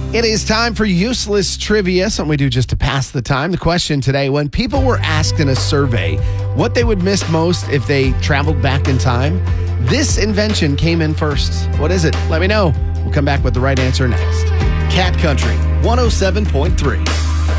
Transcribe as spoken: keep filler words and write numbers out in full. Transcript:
It is time for useless trivia, something we do just to pass the time. The question today, when people were asked in a survey what they would miss most if they traveled back in time, this invention came in first. What is it? Let me know. We'll come back with the right answer next. Cat Country one oh seven point three.